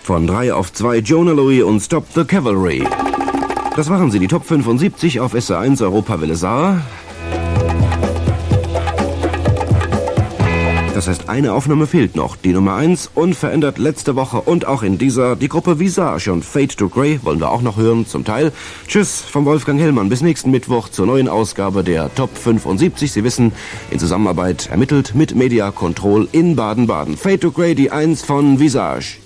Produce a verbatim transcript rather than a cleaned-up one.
Von drei auf zwei Jonah Louis und Stop the Cavalry. Das waren sie, die Top fünfundsiebzig auf S R eins Europawelle Saar. Das heißt, eine Aufnahme fehlt noch. Die Nummer eins, unverändert letzte Woche und auch in dieser, die Gruppe Visage und Fade to Grey wollen wir auch noch hören, zum Teil. Tschüss vom Wolfgang Hellmann, bis nächsten Mittwoch zur neuen Ausgabe der Top fünfundsiebzig. Sie wissen, in Zusammenarbeit ermittelt mit Media Control in Baden-Baden. Fade to Grey, die eins von Visage.